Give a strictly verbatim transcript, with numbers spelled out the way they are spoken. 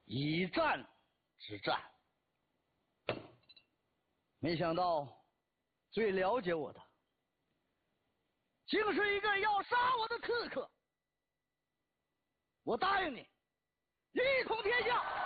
以战之战。没想到最了解我的，竟是一个要杀我的刺客。我答应你，一统天下。